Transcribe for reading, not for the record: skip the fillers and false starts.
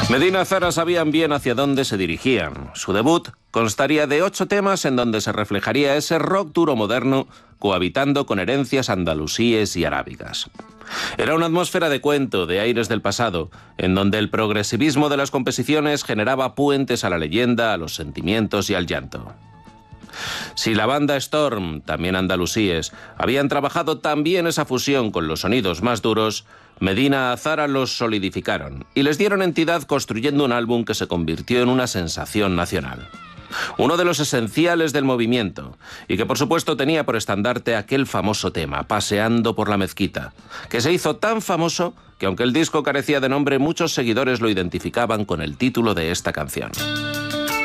Medina Zara sabían bien hacia dónde se dirigían. Su debut constaría de 8 temas en donde se reflejaría ese rock duro moderno cohabitando con herencias andalusíes y arábigas. Era una atmósfera de cuento, de aires del pasado, en donde el progresivismo de las composiciones generaba puentes a la leyenda, a los sentimientos y al llanto. Si la banda Storm, también andalusíes, habían trabajado también esa fusión con los sonidos más duros, Medina Zara los solidificaron y les dieron entidad construyendo un álbum que se convirtió en una sensación nacional. Uno de los esenciales del movimiento, y que por supuesto tenía por estandarte aquel famoso tema, Paseando por la Mezquita, que se hizo tan famoso que aunque el disco carecía de nombre, muchos seguidores lo identificaban con el título de esta canción.